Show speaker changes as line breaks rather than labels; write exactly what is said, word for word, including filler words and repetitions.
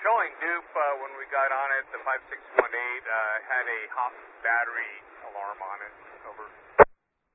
showing dupe uh, when we got on it, the five six one eight uh, had a hot battery alarm on it. Over.